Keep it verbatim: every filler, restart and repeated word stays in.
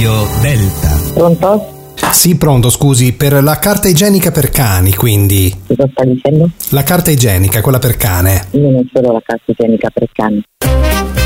Radio Delta. Pronto? Sì, pronto, scusi, per la carta igienica per cani, quindi. Cosa sta dicendo? La carta igienica, quella per cane. Io non ce l'ho la carta igienica per cani.